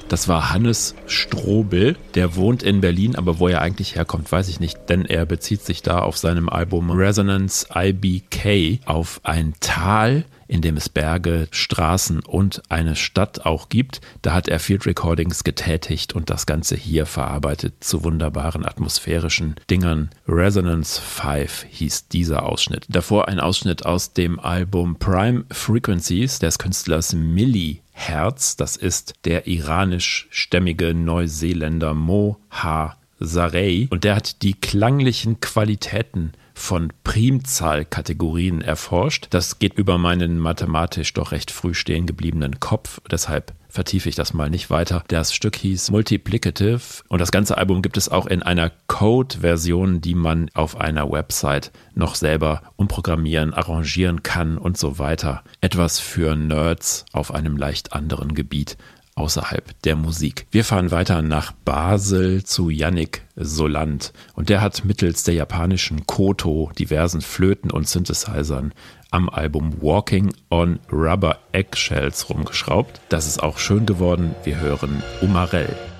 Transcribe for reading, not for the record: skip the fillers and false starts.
Das war Hannes Strobel, der wohnt in Berlin, aber wo er eigentlich herkommt, weiß ich nicht, denn er bezieht sich da auf seinem Album Resonance IBK auf ein Tal, in dem es Berge, Straßen und eine Stadt auch gibt. Da hat er Field Recordings getätigt und das Ganze hier verarbeitet zu wunderbaren atmosphärischen Dingern. Resonance 5 hieß dieser Ausschnitt. Davor ein Ausschnitt aus dem Album Prime Frequencies des Künstlers Milli Herz. Das ist der iranischstämmige Neuseeländer Mo Ha Sarey und der hat die klanglichen Qualitäten von Primzahlkategorien erforscht. Das geht über meinen mathematisch doch recht früh stehen gebliebenen Kopf, deshalb vertiefe ich das mal nicht weiter. Das Stück hieß Multiplicative und das ganze Album gibt es auch in einer Code-Version, die man auf einer Website noch selber umprogrammieren, arrangieren kann und so weiter. Etwas für Nerds auf einem leicht anderen Gebiet außerhalb der Musik. Wir fahren weiter nach Basel zu Yannick Solant und der hat mittels der japanischen Koto, diversen Flöten und Synthesizern am Album Walking on Rubber Eggshells rumgeschraubt. Das ist auch schön geworden. Wir hören Umarell.